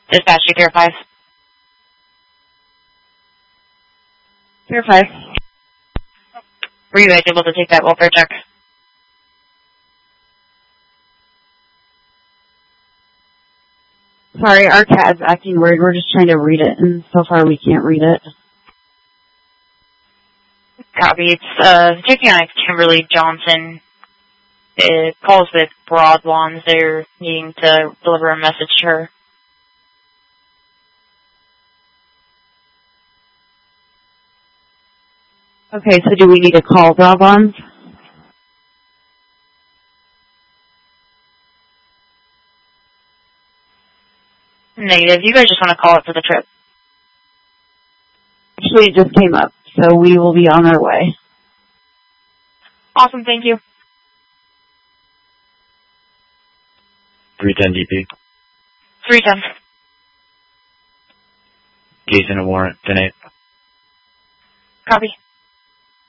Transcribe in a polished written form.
Dispatch to Pier 5. Pier 5. Were you guys able to take that welfare check? Sorry, our CAD's acting weird. We're just trying to read it, and so far we can't read it. Copy. It's checking on Kimberly Johnson. It calls with Broadlawns. They're needing to deliver a message to her. Okay, so do we need to call Broadlawns? Negative. You guys just want to call it for the trip. Actually, it just came up, so we will be on our way. Awesome, thank you. 310 DP. 310. Case in a warrant, 10-8. Copy.